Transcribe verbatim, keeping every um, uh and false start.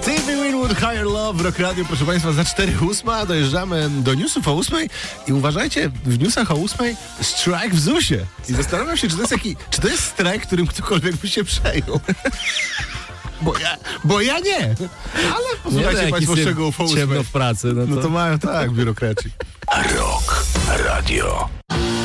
Stevie Winwood, Higher Love w Rock Radio, proszę Państwa, za cztery ósma dojeżdżamy do newsów o ósmej i uważajcie, w newsach o ósmej strajk w zusie. I zastanawiam się, czy to jest taki, czy to jest strajk, którym ktokolwiek by się przejął. Bo ja, bo ja nie. Ale posłuchajcie Państwo szczegółów o ósmej. Ciemno w pracy. No to, no to mają tak biurokraci. Rock Radio.